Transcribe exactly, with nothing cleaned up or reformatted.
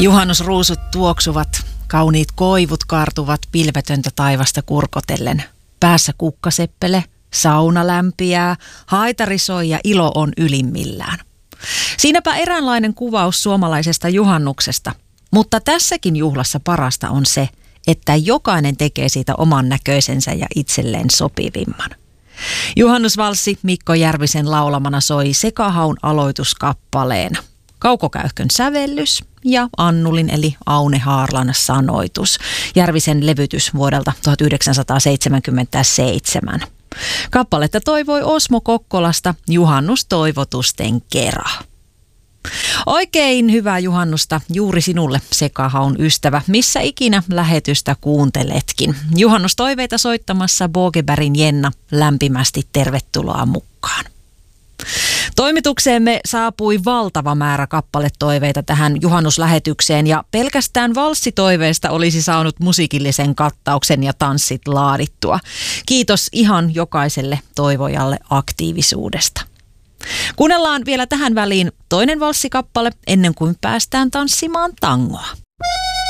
Juhannusruusut tuoksuvat, kauniit koivut kaartuvat pilvetöntä taivasta kurkotellen. Päässä kukkaseppele, sauna lämpiää, haitari soi ja ilo on ylimmillään. Siinäpä eräänlainen kuvaus suomalaisesta juhannuksesta, mutta tässäkin juhlassa parasta on se, että jokainen tekee siitä oman näköisensä ja itselleen sopivimman. Juhannusvalssi Mikko Järvisen laulamana soi Sekahaun aloituskappaleena. Kauko Käyhkön sävellys ja Annulin eli Aune Haarlan sanoitus. Järvisen levytys vuodelta tuhatyhdeksänsataaseitsemänkymmentäseitsemän. Kappaletta toivoi Osmo Kokkolasta juhannustoivotusten kera. Oikein hyvää juhannusta juuri sinulle, Sekahaun ystävä, missä ikinä lähetystä kuunteletkin. Juhannustoiveita soittamassa Bogebergin Jenna, lämpimästi tervetuloa mukaan. Toimitukseemme saapui valtava määrä kappaletoiveita tähän juhannuslähetykseen ja pelkästään valssitoiveista olisi saanut musiikillisen kattauksen ja tanssit laadittua. Kiitos ihan jokaiselle toivojalle aktiivisuudesta. Kuunnellaan vielä tähän väliin toinen valssikappale ennen kuin päästään tanssimaan tangoa.